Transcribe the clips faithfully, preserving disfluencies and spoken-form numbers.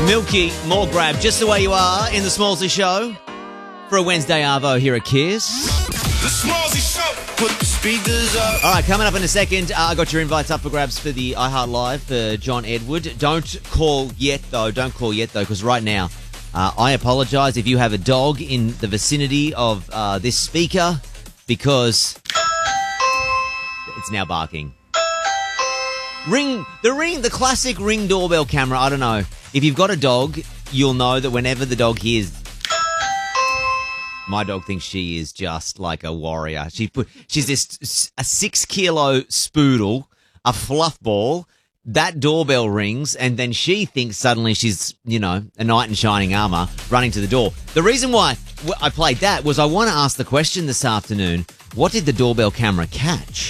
Milky, more grab, just the way you are in the Smallsy Show for a Wednesday Arvo here at Kiss. The Smallsy Show, put the speakers up. All right, coming up in a second, uh, I got your invites up for grabs for the iHeart Live for John Edward. Don't call yet, though. Don't call yet, though, because right now, uh, I apologise if you have a dog in the vicinity of uh, this speaker because it's now barking. Ring, the ring, the classic Ring doorbell camera. I don't know. If you've got a dog, you'll know that whenever the dog hears... My dog thinks she is just like a warrior. She put, she's this a six kilo spoodle, a fluff ball. That doorbell rings, and then she thinks suddenly she's, you know, a knight in shining armor running to the door. The reason why I played that was I want to ask the question this afternoon: what did the doorbell camera catch?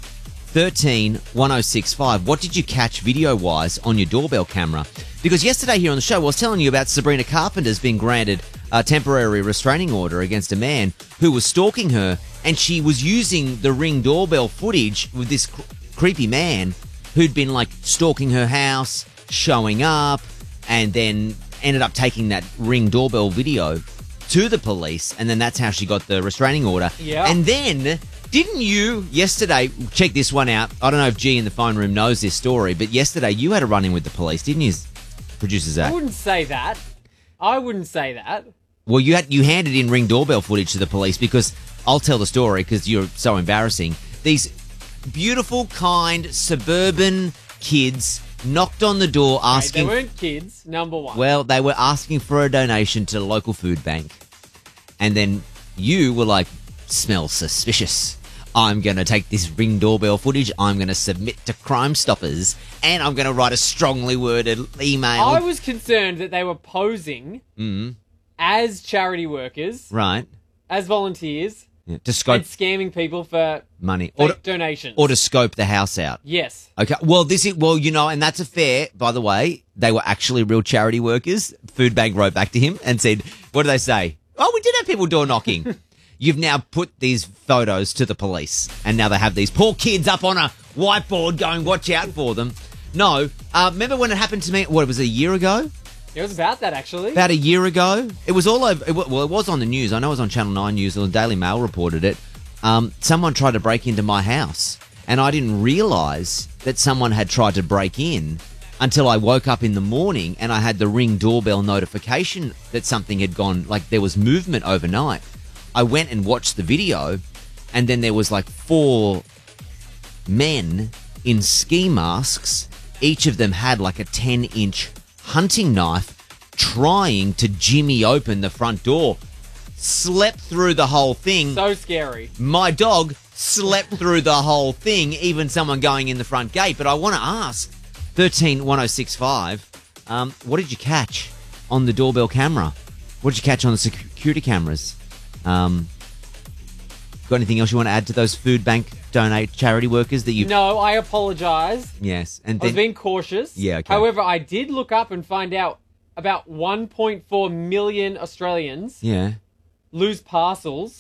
thirteen one oh six five. What did you catch video wise on your doorbell camera? Because yesterday here on the show, I was telling you about Sabrina Carpenter's being granted a temporary restraining order against a man who was stalking her, and she was using the Ring doorbell footage with this cr- creepy man who'd been like stalking her house, showing up, and then ended up taking that Ring doorbell video to the police, and then that's how she got the restraining order. Yeah. And then, didn't you yesterday, check this one out, I don't know if G in the phone room knows this story, but yesterday you had a run-in with the police, didn't you, producer Zach? I wouldn't say that. I wouldn't say that. Well, you had you handed in Ring doorbell footage to the police because I'll tell the story because you're so embarrassing. These beautiful, kind, suburban kids knocked on the door asking... Hey, they weren't kids, number one. Well, they were asking for a donation to the local food bank. And then you were like, smells suspicious. I'm going to take this Ring doorbell footage, I'm going to submit to Crime Stoppers, and I'm going to write a strongly worded email. I was concerned that they were posing Mm. as charity workers, Right. as volunteers, Yeah. To scope and scamming people for money. Or fake to, donations. or to scope the house out. Yes. Okay. Well, this is, well, you know, and that's a fair, by the way, they were actually real charity workers. Food Bank wrote back to him and said, what do they say? Oh, we did have people door knocking. You've now put these photos to the police, and now they have these poor kids up on a whiteboard going, watch out for them. No. Uh, remember when it happened to me, what, was it a year ago? It was about that, actually. About a year ago. It was all over, it, wa- well, it was on the news. I know it was on Channel nine News, or the Daily Mail reported it. Um, someone tried to break into my house, and I didn't realise that someone had tried to break in until I woke up in the morning and I had the Ring doorbell notification that something had gone, like there was movement overnight. I went and watched the video, and then there was like four men in ski masks. Each of them had like a ten-inch hunting knife trying to jimmy open the front door. Slept through the whole thing. So scary. My dog slept through the whole thing, even someone going in the front gate. But I want to ask, thirteen one oh six five, um, what did you catch on the doorbell camera? What did you catch on the security cameras? Um, got anything else you want to add to those food bank donate charity workers that you... No, I apologise. Yes. And I then... was being cautious. Yeah, okay. However, I did look up and find out about one point four million Australians Yeah. lose parcels